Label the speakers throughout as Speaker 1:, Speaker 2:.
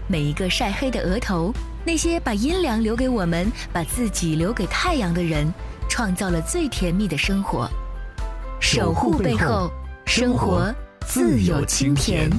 Speaker 1: 每一个晒黑的额头，那些把阴凉留给我们，把自己留给太阳的人，创造了最甜蜜的生活。守护背后，生活自有清甜。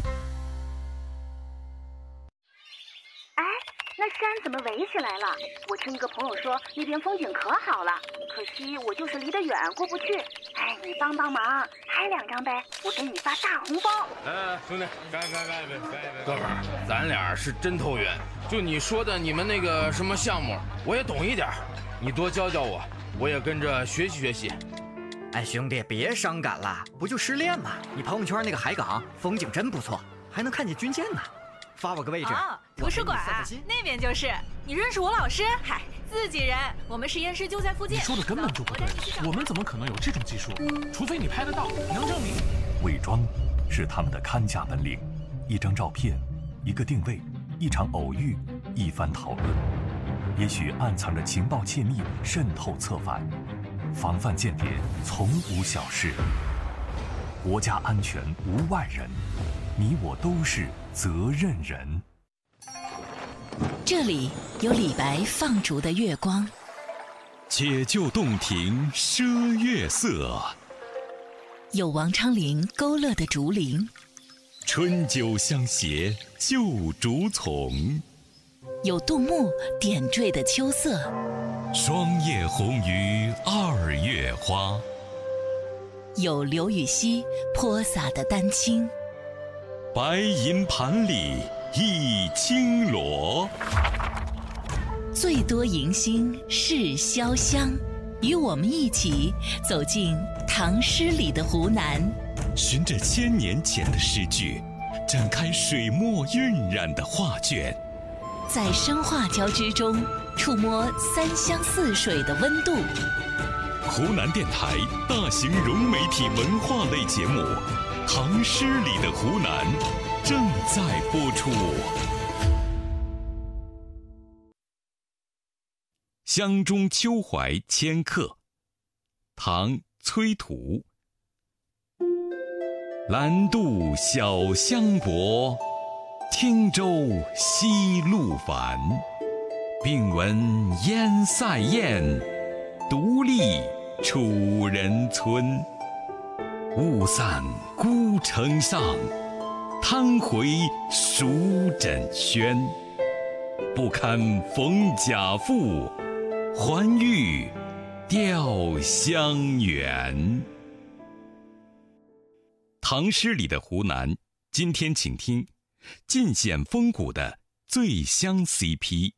Speaker 2: 那山怎么围起来了？我听一个朋友说那边风景可好了，可惜我就是离得远过不去。你帮帮忙，拍2张呗，我给你发大红包。
Speaker 3: 兄弟，干！哥们儿，咱俩是真投缘。就你说的你们那个什么项目，我也懂一点，你多教教我，我也跟着学习。
Speaker 4: 兄弟，别伤感了，不就失恋吗？你朋友圈那个海港风景真不错，还能看见军舰呢。发我个位置。
Speaker 5: 图书馆那边就是。你认识我老师？自己人，我们实验室就在附近。
Speaker 6: 你说的根本就不对，我们怎么可能有这种技术？除非你拍得到，能证明。
Speaker 7: 伪装是他们的看家本领，一张照片，一个定位，一场偶遇，一番讨论，也许暗藏着情报窃密，渗透策反，防范间谍从无小事。国家安全无外人，你我都是责任人。
Speaker 1: 这里有李白放逐的月光，
Speaker 8: 解救洞庭赊月色，
Speaker 1: 有王昌龄勾勒的竹林，
Speaker 8: 春酒相携旧竹丛，
Speaker 1: 有杜牧点缀的秋色，
Speaker 8: 霜叶红于2月花，
Speaker 1: 有刘禹锡泼洒的丹青，
Speaker 8: 白银盘里一青螺。
Speaker 1: 最多迎新是潇湘，与我们一起走进唐诗里的湖南，
Speaker 8: 循着1000年前的诗句，展开水墨晕染的画卷，
Speaker 1: 在生化交织中触摸3湘4水的温度。
Speaker 8: 湖南电台大型融媒体文化类节目《唐诗里的湖南》正在播出。湘中秋怀千客，唐·崔涂。兰渡小香泊，汀洲西路繁。并闻烟塞雁，独立楚人村。雾散孤城上，贪回蜀枕轩。不堪逢甲妇，还欲吊乡圆。唐诗里的湖南，今天请听尽显风骨的醉乡 CP。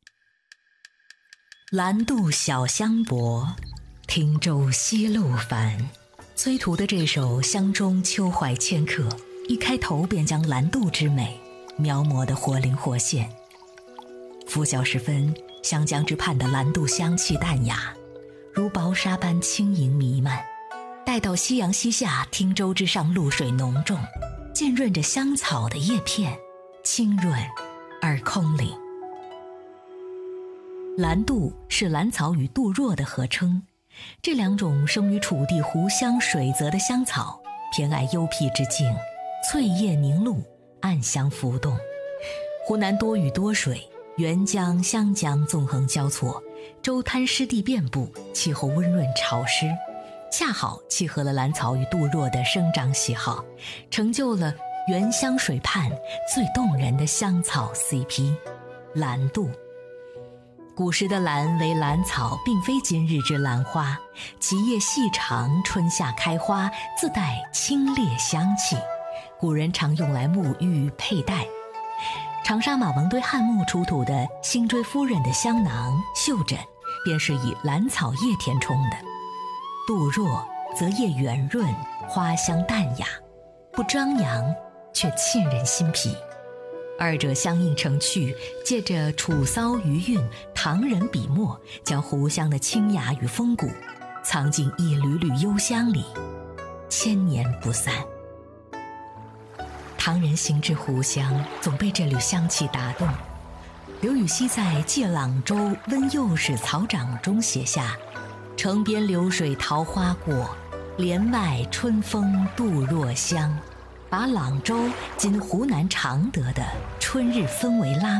Speaker 9: 兰渡小香泊，汀洲西路繁。崔涂的这首《湘中秋怀千客》，一开头便将兰渡之美描摹得活灵活现。拂晓时分，湘江之畔的兰渡香气淡雅，如薄纱般轻盈弥漫。待到夕阳西下，汀洲之上露水浓重，浸润着香草的叶片，清润而空灵。兰渡是兰草与杜若的合称，这2种生于楚地湖湘水泽的香草，偏爱幽僻之境，翠叶凝露，暗香浮动。湖南多雨多水，沅江、湘江纵横交错，周滩湿地遍布，气候温润潮湿，恰好契合了兰草与杜若的生长喜好，成就了沅湘水畔最动人的香草 CP 兰渡。古时的兰为兰草，并非今日之兰花，其叶细长，春夏开花，自带清冽香气，古人常用来沐浴佩戴。长沙马王堆汉墓出土的辛追夫人的香囊、袖枕，便是以兰草叶填充的。杜若则叶圆润，花香淡雅，不张扬，却沁人心脾。二者相映成趣，借着楚骚余韵、唐人笔墨，将湖湘的清雅与风骨藏进一缕缕幽香里，千年不散。唐人行至湖湘，总被这缕香气打动。刘禹锡在《借朗州温幼史草长》中写下：城边流水桃花过，帘外春风杜若香，把朗州（今湖南常德）的春日氛围拉